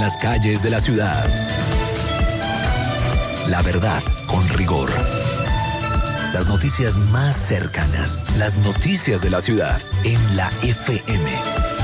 las calles de la ciudad. La verdad con rigor. Las noticias más cercanas, las noticias de la ciudad en la FM.